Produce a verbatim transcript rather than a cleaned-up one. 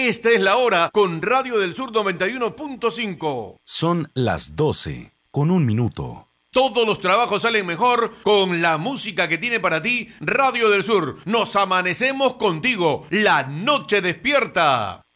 Esta es la hora con Radio del Sur noventa y uno punto cinco. Son las doce, con un minuto. Todos los trabajos salen mejor con la música que tiene para ti Radio del Sur. Nos amanecemos contigo. La noche despierta.